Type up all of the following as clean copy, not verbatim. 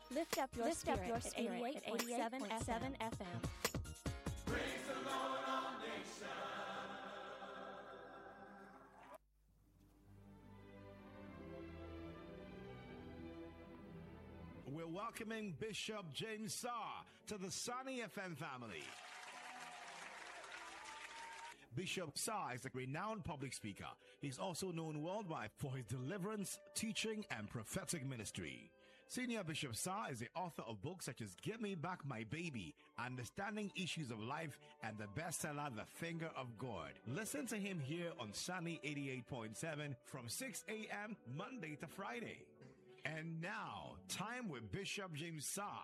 Lift up your spirit at 88.7 FM. Praise the Lord, all nations. We're welcoming Bishop James Saar to the Sunny FM family. Bishop Saar is a renowned public speaker. He's also known worldwide for his deliverance, teaching, and prophetic ministry. Senior Bishop Saar is the author of books such as Give Me Back My Baby, Understanding Issues of Life, and the bestseller The Finger of God. Listen to him here on Sunny 88.7 from 6 a.m. Monday to Friday. And now, time with Bishop James Saar.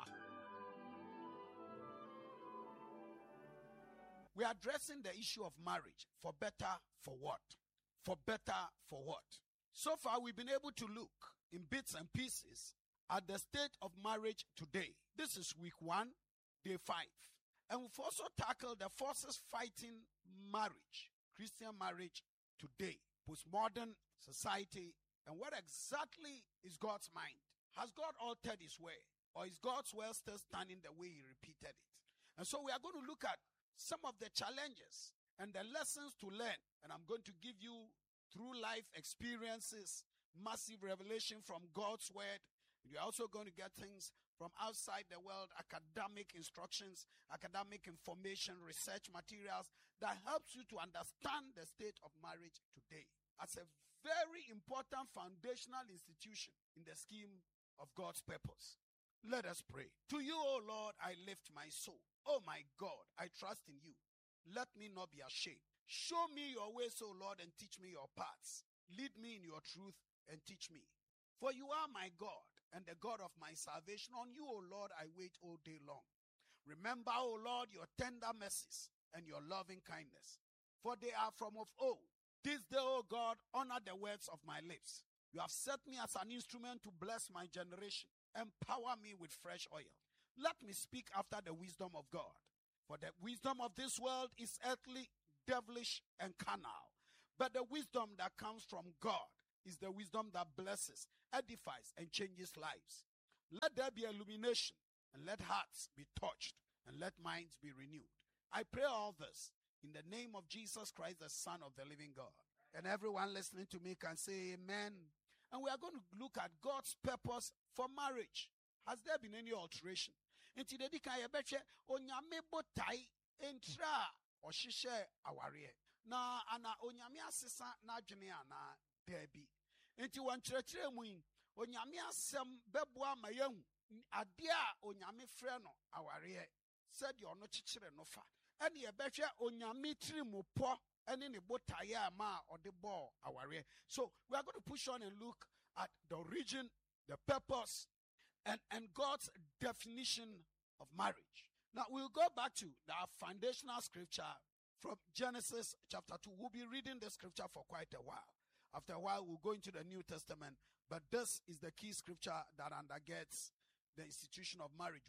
We are addressing the issue of marriage. For better, for what? For better, for what? So far, we've been able to look in bits and pieces at the state of marriage today. This is week 1, day 5. And we've also tackled the forces fighting marriage, Christian marriage today, postmodern society, and what exactly is God's mind. Has God altered his way? Or is God's will still standing the way he repeated it? And so we are going to look at some of the challenges and the lessons to learn. And I'm going to give you, through life experiences, massive revelation from God's word. You're also going to get things from outside the world, academic instructions, academic information, research materials that helps you to understand the state of marriage today as a very important foundational institution in the scheme of God's purpose. Let us pray. To you, O Lord, I lift my soul. Oh my God, I trust in you. Let me not be ashamed. Show me your ways, O Lord, and teach me your paths. Lead me in your truth and teach me. For you are my God and the God of my salvation. On you, O Lord, I wait all day long. Remember, O Lord, your tender mercies and your loving kindness, for they are from of old. This day, O God, honor the words of my lips. You have set me as an instrument to bless my generation. Empower me with fresh oil. Let me speak after the wisdom of God. For the wisdom of this world is earthly, devilish, and carnal. But the wisdom that comes from God is the wisdom that blesses, edifies, and changes lives. Let there be illumination, and let hearts be touched, and let minds be renewed. I pray all this in the name of Jesus Christ, the Son of the living God. And everyone listening to me can say amen. And we are going to look at God's purpose for marriage. Has there been any alteration? Inti dedi kan yebeche onyame botai entra ohihye aware na ana onyame asesa na adwene ana dabi inti wankyerɛkyerɛ mu yi onyame asɛm bɛboa ma yahu ade a onyame frɛ no aware sɛde ɔno kyekyere no fa ɛne yɛbɛhwɛ onyame tirimopɔ ɛne ne botai a ma ɔde bɔ aware. So we are going to push on and look at the origin, the purpose, and God's definition of marriage. Now we'll go back to the foundational scripture from Genesis chapter 2. We'll be reading the scripture for quite a while. After a while, we'll go into the New Testament. But this is the key scripture that undergirds the institution of marriage.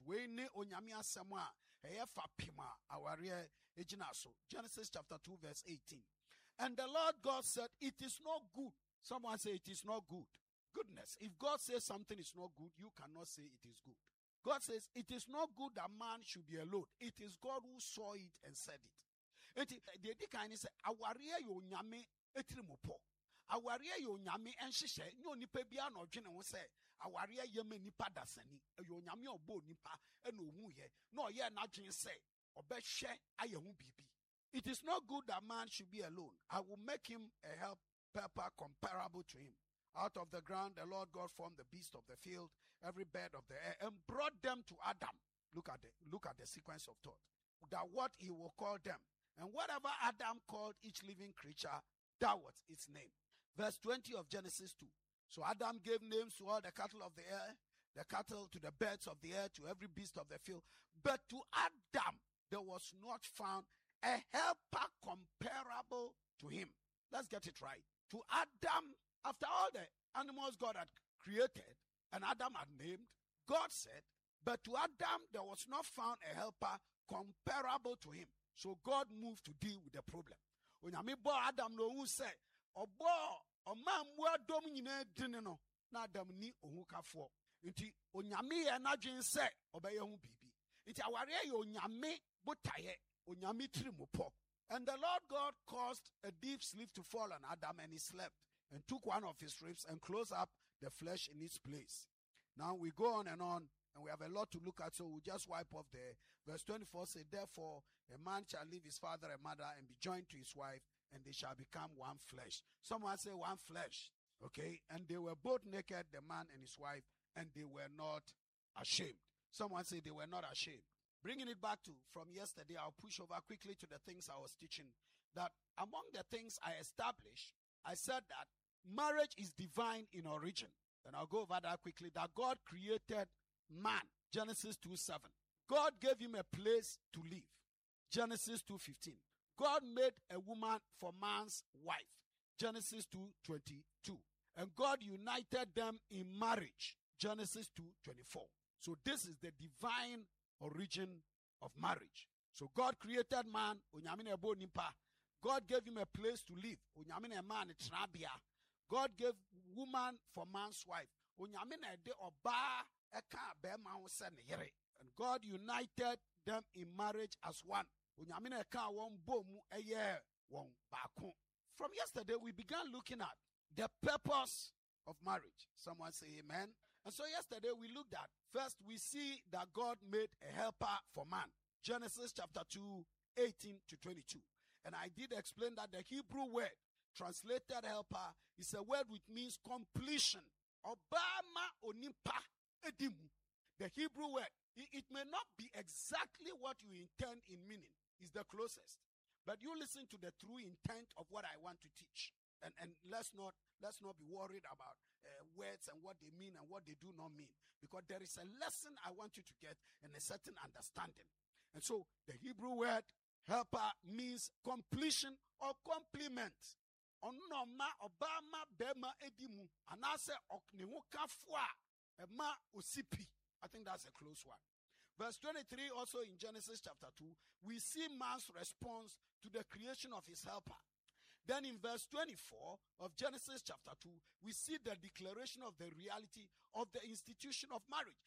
Genesis chapter 2 verse 18. And the Lord God said, it is not good. Someone say it is not good. Goodness. If God says something is not good, you cannot say it is good. God says it is not good that man should be alone. It is God who saw it and said it. The kind is awaria yo nyame etrimopo. Awaria yo nyame enhyehyɛ nyo nipa bia na odwene ho sɛ awaria yema nipa dasani. Yo nyame obo nipa na ohu ye. Na oye na adwene sɛ obɛhwɛ aye ho bibi. It is not good that man should be alone. I will make him a helper comparable to him. Out of the ground, the Lord God formed the beast of the field, every bird of the air, and brought them to Adam. Look at the sequence of thought. That what he will call them. And whatever Adam called each living creature, that was its name. Verse 20 of Genesis 2. So Adam gave names to all the cattle of the air, the cattle to the birds of the air, to every beast of the field. But to Adam, there was not found a helper comparable to him. Let's get it right. To Adam, after all the animals God had created and Adam had named, God said, but to Adam there was not found a helper comparable to him. So God moved to deal with the problem. Onyame bo Adam no hu say, obo o man mu adom nyina dine no na Adam ni ohukafo. Inti onyame ye n'adwen sɛ ɔbɛyɛ ho biribi. Inti aware ye onyame botaye, onyame tirimupo. And the Lord God caused a deep sleep to fall on Adam, and he slept and took one of his ribs and closed up the flesh in its place. Now we go on, and we have a lot to look at, so we'll just wipe off there. Verse 24 says, therefore a man shall leave his father and mother and be joined to his wife, and they shall become one flesh. Someone say one flesh. Okay, and they were both naked, the man and his wife, and they were not ashamed. Someone say they were not ashamed. Bringing it back to from yesterday, I'll push over quickly to the things I was teaching. That among the things I established, I said that marriage is divine in origin. And I'll go over that quickly. That God created man, Genesis 2:7. God gave him a place to live, Genesis 2:15. God made a woman for man's wife, Genesis 2:22. And God united them in marriage, Genesis 2:24. So this is the divine origin of marriage. So God created man, God gave him a place to live. God gave woman for man's wife. And God united them in marriage as one. From yesterday, we began looking at the purpose of marriage. Someone say amen. And so yesterday we looked at, first we see that God made a helper for man. Genesis chapter 2, 18 to 22. And I did explain that the Hebrew word translated helper is a word which means completion. Obama onimpa edimu. The Hebrew word, it may not be exactly what you intend in meaning. It's the closest. But you listen to the true intent of what I want to teach. And let's not be worried about words and what they mean and what they do not mean. Because there is a lesson I want you to get and a certain understanding. And so the Hebrew word helper means completion or complement. Onoma obama bema edimu anase oknihu kafwa ema osipi. I think that's a close one. Verse 23 also in Genesis chapter 2, we see man's response to the creation of his helper. Then in verse 24 of Genesis chapter 2, we see the declaration of the reality of the institution of marriage.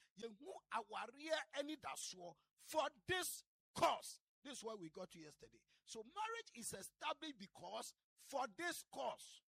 For this cause. This is what we got to yesterday. So marriage is established because for this cause.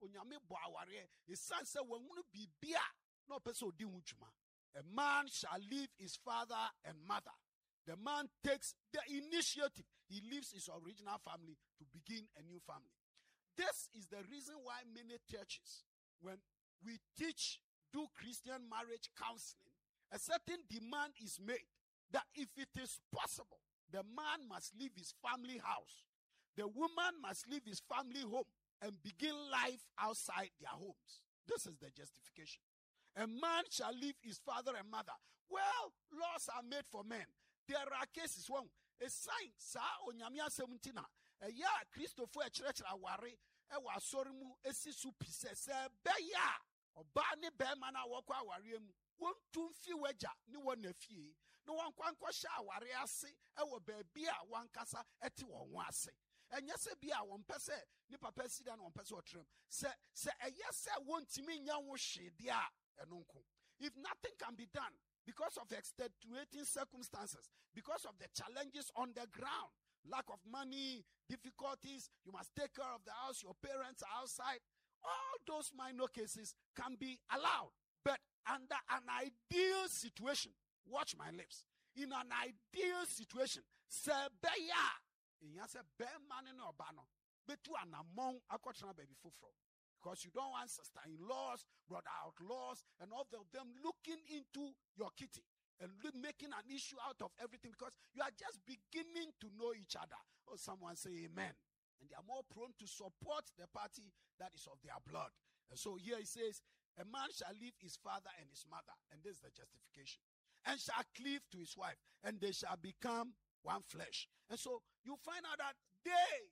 A man shall leave his father and mother. The man takes the initiative. He leaves his original family to begin a new family. This is the reason why many churches, when we do Christian marriage counseling, a certain demand is made that if it is possible, the man must leave his family house. The woman must leave his family home and begin life outside their homes. This is the justification. A man shall leave his father and mother. Well, laws are made for men. There are cases when a sign sa onyamia 17 ya Christopher church aware e wa sorimu esisu pisese be ya oba ne be ma na wokwa aware mu wontum fi waja ni wonafie no wankwankwa sha aware ase e wo ba bi a wankasa eti won ase enye se bi a won pese ni papa sida na won pese otrem se eyese wontimi nya wo hwede a enonko. If nothing can be done because of extenuating circumstances, because of the challenges on the ground, lack of money, difficulties, you must take care of the house, your parents are outside, all those minor cases can be allowed. But under an ideal situation, watch my lips, in an ideal situation, sebeya, inyase be mane no obano, betu anamon akotra baby fufro. Because you don't want sister-in-laws, brother-outlaws, and all of them looking into your kitty and making an issue out of everything because you are just beginning to know each other. Or someone say amen. And they are more prone to support the party that is of their blood. And so here it says, a man shall leave his father and his mother. And this is the justification. And shall cleave to his wife. And they shall become one flesh. And so you find out that day.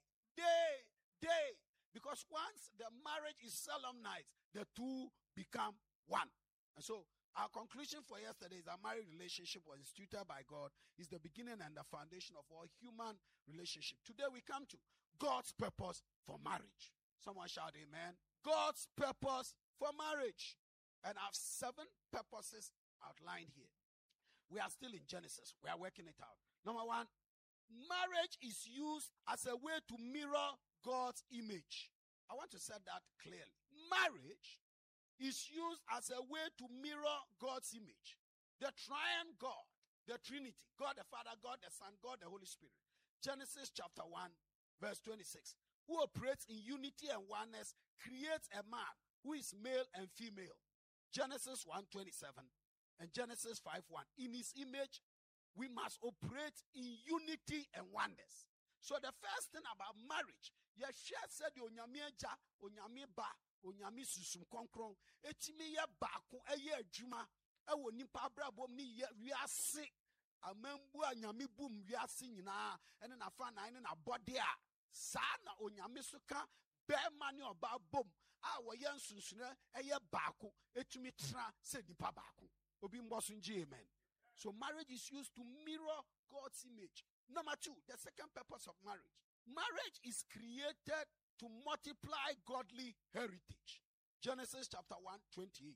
Because once the marriage is solemnized, the two become one. And so our conclusion for yesterday is that marriage relationship was instituted by God, is the beginning and the foundation of all human relationship. Today we come to God's purpose for marriage. Someone shout amen. God's purpose for marriage. And I have 7 purposes outlined here. We are still in Genesis. We are working it out. Number 1, marriage is used as a way to mirror God's image. I want to say that clearly. Marriage is used as a way to mirror God's image. The triune God, the Trinity, God the Father, God the Son, God the Holy Spirit. Genesis chapter 1, verse 26. Who operates in unity and oneness, creates a man who is male and female. Genesis 1:27 and Genesis 5:1. In his image, we must operate in unity and oneness. So the first thing about marriage, Yeshua said, Onyame eja, Onyame ba, Onyame susum konkron, etimi ye baako, eye adwuma, ewo nipa abrabom ni wiase, amambu anyame bum wiase nyina, ene na fa na ene na body a, sa na Onyame so ka be mani oba bom, a wo ye nsunsune eye baako, etimi tra se nipa baako. Obi mboso nji amen. So marriage is used to mirror God's image. Number 2, the second purpose of marriage. Marriage is created to multiply godly heritage. Genesis chapter 1:28.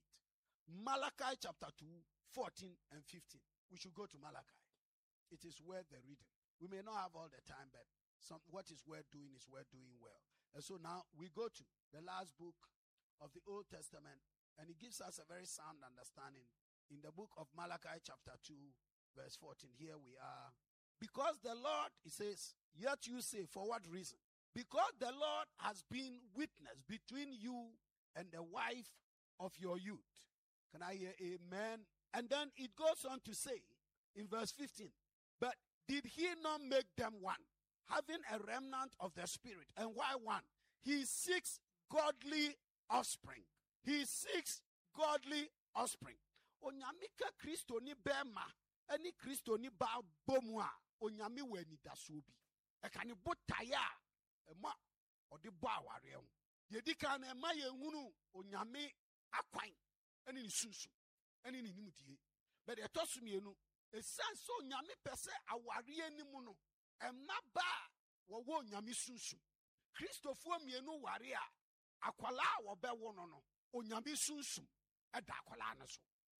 Malachi chapter 2:14 and 15. We should go to Malachi. It is worth the reading. We may not have all the time, but what is worth doing is worth doing well. And so now we go to the last book of the Old Testament, and it gives us a very sound understanding. In the book of Malachi chapter 2, verse 14, here we are. Because the Lord, it says, yet you say, for what reason? Because the Lord has been witness between you and the wife of your youth. Can I hear amen? And then it goes on to say, in verse 15, but did he not make them one, having a remnant of the spirit? And why one? He seeks godly offspring. He seeks godly offspring. Onyamika Kristo ni bema, eni Kristo ni ba bomwa, onyami weni dasobi. Ekani botaya, ema odi bo aware ho. Yedi kan ema ye hunu onyami akwan, eni ni sunsu, eni ni nimudie. But etosu mienu, esan so onyami pese aware ni mu no, ema ba wo onyami sunsu. Kristofuo mienu ware a akwala wo be wo no no, onyami sunsu eda akwala na so.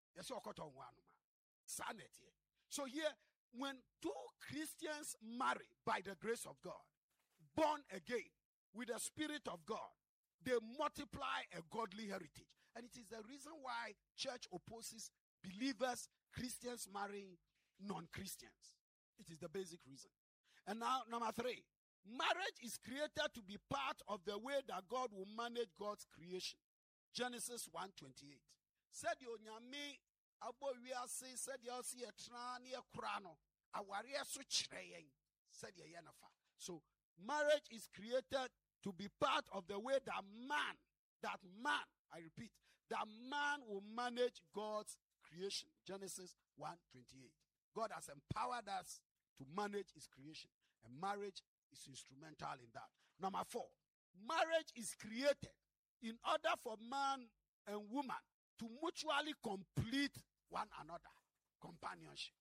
So here, when 2 Christians marry by the grace of God, born again with the Spirit of God, they multiply a godly heritage. And it is the reason why church opposes believers, Christians marrying non-Christians. It is the basic reason. And now, number 3, marriage is created to be part of the way that God will manage God's creation. Genesis 1:28. Said Onyame abo wiase said yasi etra ne ekura no aware so kyerɛ said ye nafa. So marriage is created to be part of the way that man, I repeat, that man will manage God's creation. Genesis 1:28. God has empowered us to manage his creation, and marriage is instrumental in that. Number 4, marriage is created in order for man and woman to mutually complete one another. Companionship.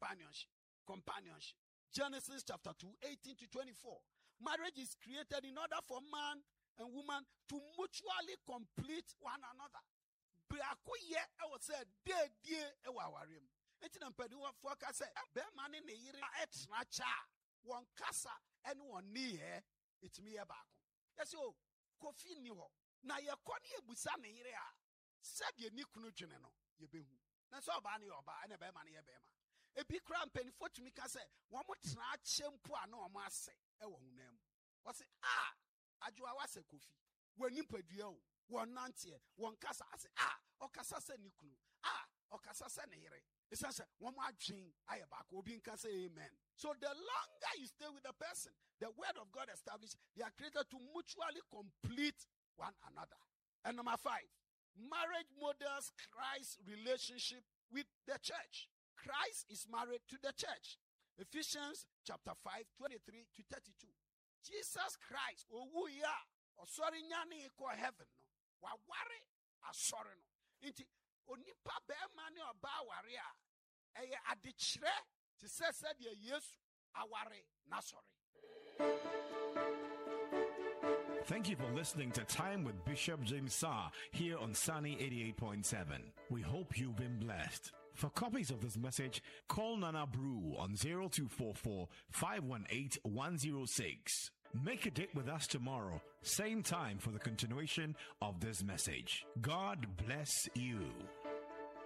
Genesis chapter 2, 18 to 24. Marriage is created in order for man and woman to mutually complete one another. Brakoye ewo say de ewa warem. Enti na mpedi wa foka say be man ne yire etra cha won kasa ene won ni he itimi ye baako. Yes o Kofi ni ho. Na ye kone ebusa ne yire a said ye ni kunu dwene no ye behu. Na so oba ne oba ene be ma ne ye be ma. Ebi kra mpanifo tumi ka say wo mo tra chempo a na wo mo ase e wo hunam. Wo say adwoa wa se Kofi. Wani padua o. Won nante won kasa ase okasa se ni kunu. Okasa se ne yire. It's just one more dream. I back. Obi can say amen. So the longer you stay with the person, the word of God established, they are created to mutually complete one another. And number 5, marriage models Christ's relationship with the church. Christ is married to the church. Ephesians chapter 5, 23 to 32. Jesus Christ, sorry nyani ko heaven no. Wa ware asori no. Inti onipa be mani oba ware a eye adekire ti said ye Yesu aware na sorry. Thank you for listening to Time with Bishop James Sa here on Sunny 88.7. We hope you've been blessed. For copies of this message, call Nana Brew on 0244 518 106. Make a date with us tomorrow, same time, for the continuation of this message. God bless you.